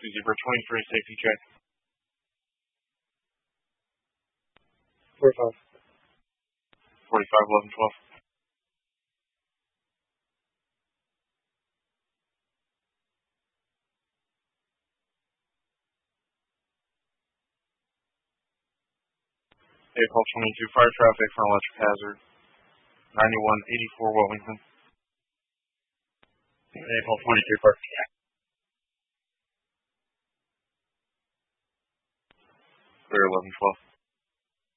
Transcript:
Zebra 23, safety check. 45. 45, 11, 12. April 22, fire traffic for an electric hazard. 9184 Wilmington. April 22, fire. Clear 11, 12.